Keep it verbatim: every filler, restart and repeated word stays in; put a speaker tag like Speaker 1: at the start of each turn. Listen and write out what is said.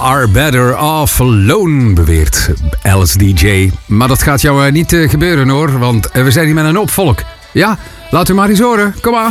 Speaker 1: are better off alone, beweert Alice D J. Maar dat gaat jou uh, niet uh, gebeuren hoor, want uh, we zijn hier met een opvolk. Ja, laat u maar eens horen. Kom aan.